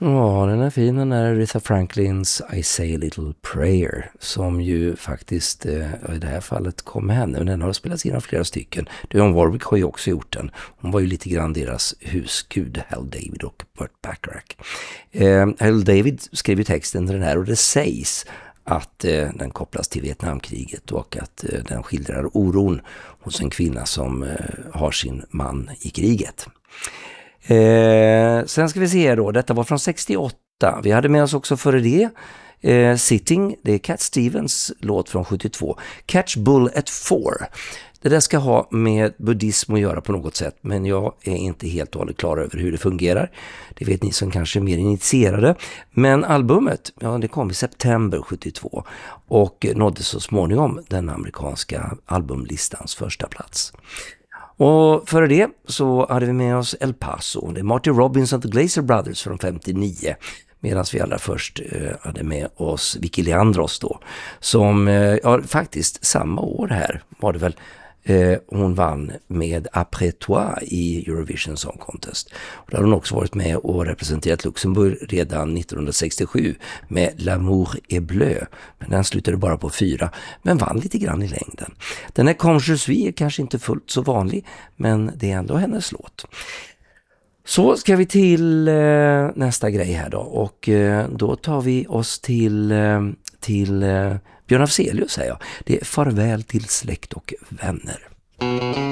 Ja, den är fin, den är Aretha Franklins I Say a Little Prayer, som ju faktiskt i det här fallet kom med henne, men den har spelats in av flera stycken. Dionne Warwick har ju också gjort den. Hon var ju lite grann deras husgud, Hal David och Burt Bacharach. Hal David skrev ju texten till den här, och det sägs att den kopplas till Vietnamkriget och att den skildrar oron hos en kvinna som har sin man i kriget. Sen ska vi se då, detta var från 68. Vi hade med oss också före det Sitting, det är Cat Stevens låt från 72. Catch Bull at 4. Det där ska ha med buddhism att göra på något sätt, men jag är inte helt och hållet klar över hur det fungerar. Det vet ni som kanske är mer initierade. Men albumet, ja, det kom i september 72 och nådde så småningom den amerikanska albumlistans första plats. Och före det så hade vi med oss El Paso. Det är Marty Robbins and the Glazer Brothers från 59. Medan vi allra först hade med oss Vicky Leandros då. Som faktiskt samma år här var det väl. Hon vann med Après Toi i Eurovision Song Contest. Och där har hon också varit med och representerat Luxemburg redan 1967 med L'amour est bleu. Men den slutade bara på 4, men vann lite grann i längden. Den här Comme je suis är kanske inte fullt så vanlig, men det är ändå hennes låt. Så ska vi till nästa grej här då, och då tar vi oss till Björn Afzelius, säger jag. Det är Farväl till släkt och vänner.